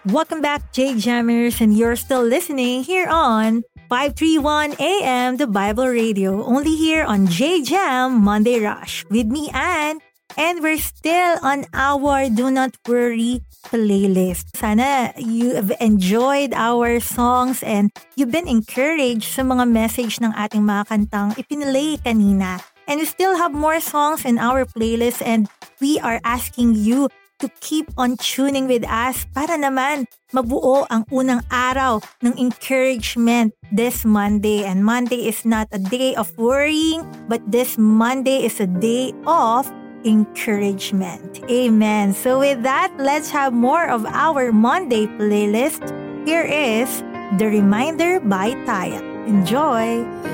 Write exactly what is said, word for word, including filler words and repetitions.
Welcome back, J Jammers, and you're still listening here on five thirty-one A M, the Bible Radio, only here on J Jam Monday Rush with me, Anne. And we're still on our Do Not Worry playlist. Sana you have enjoyed our songs and you've been encouraged sa mga message ng ating mga kantang ipinilay kanina. And we still have more songs in our playlist and we are asking you to keep on tuning with us para naman mabuo ang unang araw ng encouragement this Monday. And Monday is not a day of worrying, but this Monday is a day of encouragement. Amen. So with that, let's have more of our Monday playlist. Here is The Reminder by Taya. Enjoy!